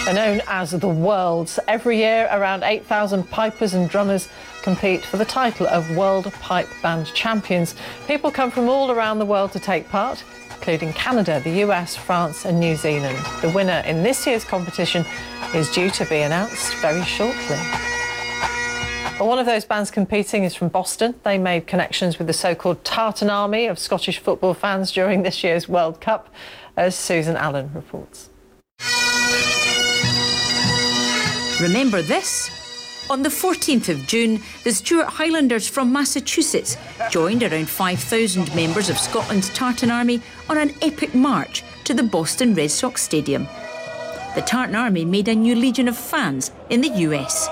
They're known as the Worlds. Every year, around 8,000 pipers and drummers compete for the title of World Pipe Band Champions. People come from all around the world to take part, including Canada, the US, France and New Zealand. The winner in this year's competition is due to be announced very shortly. Well, one of those bands competing is from Boston. They made connections with the so-called Tartan Army of Scottish football fans during this year's World Cup, as Susan Allen reports. Remember this? On the 14th of June, the Stuart Highlanders from Massachusetts joined around 5,000 members of Scotland's Tartan Army on an epic march to the Boston Red Sox Stadium. The Tartan Army made a new legion of fans in the US.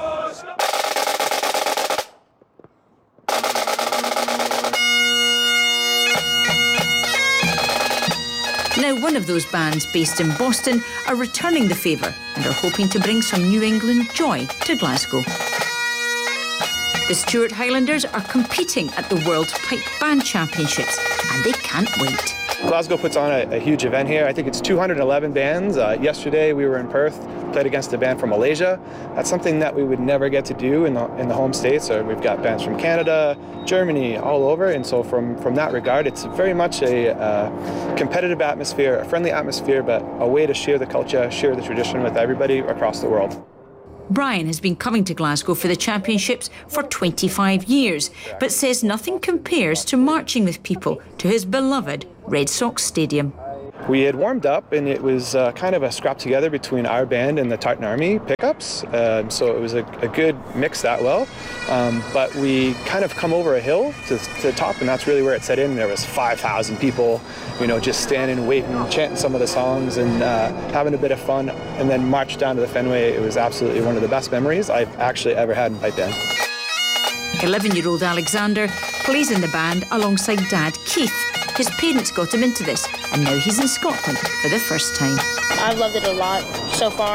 Now, one of those bands based in Boston are returning the favour and are hoping to bring some New England joy to Glasgow. The Stuart Highlanders are competing at the World Pipe Band Championships and they can't wait. Glasgow puts on a huge event here. I think it's 211 bands. Yesterday we were in Perth, played against a band from Malaysia. That's something that we would never get to do in the home states. We've got bands from Canada, Germany, all over, and so from that regard, it's very much a competitive atmosphere, a friendly atmosphere, but a way to share the culture, share the tradition with everybody across the world. Brian has been coming to Glasgow for the championships for 25 years, but says nothing compares to marching with people to his beloved Red Sox Stadium. We had warmed up and it was kind of a scrap together between our band and the Tartan Army pickups, so it was a good mix that well. But we kind of come over a hill to the top, and that's really where it set in. There was 5,000 people, just standing, waiting, chanting some of the songs and having a bit of fun, and then marched down to the Fenway. It was absolutely one of the best memories I've actually ever had in pipe band. 11-year-old Alexander plays in the band alongside Dad Keith. His parents got him into this, and now he's in Scotland for the first time. I've loved it a lot so far.